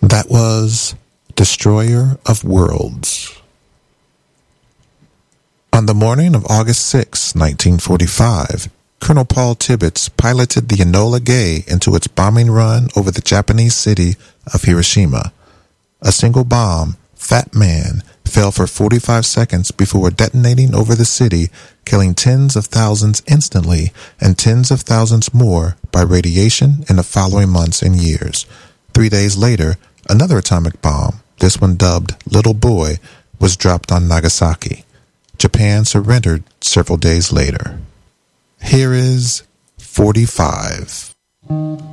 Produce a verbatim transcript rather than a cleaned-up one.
That was Destroyer of Worlds. On the morning of August sixth, nineteen forty-five, Colonel Paul Tibbets piloted the Enola Gay into its bombing run over the Japanese city of Hiroshima. A single bomb, Fat Man, fell for forty-five seconds before detonating over the city, killing tens of thousands instantly and tens of thousands more by radiation in the following months and years. Three days later, another atomic bomb, this one dubbed Little Boy, was dropped on Nagasaki. Japan surrendered several days later. Here is forty-five.